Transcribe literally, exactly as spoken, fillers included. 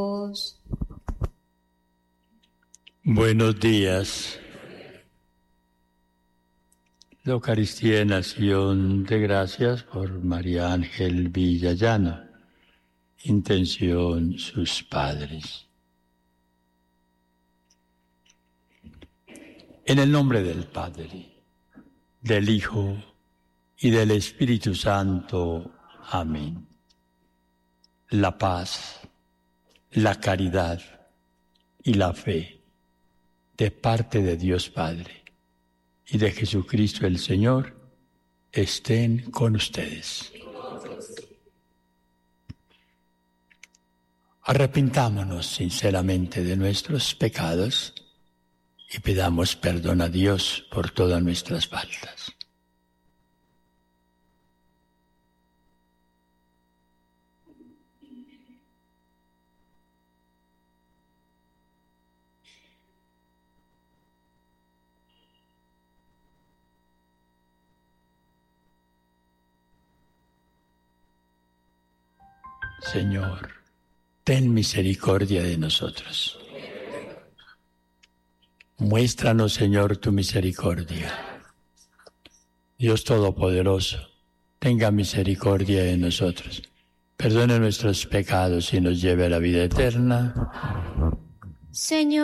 Buenos días. La Eucaristía en acción de gracias por María Ángel Villallana. Intención, sus padres. En el nombre del Padre, del Hijo y del Espíritu Santo. Amén. La paz, la caridad y la fe de parte de Dios Padre y de Jesucristo el Señor estén con ustedes. Arrepintámonos sinceramente de nuestros pecados y pidamos perdón a Dios por todas nuestras faltas. Señor, ten misericordia de nosotros. Muéstranos, Señor, tu misericordia. Dios Todopoderoso, tenga misericordia de nosotros. Perdone nuestros pecados y nos lleve a la vida eterna. Señor.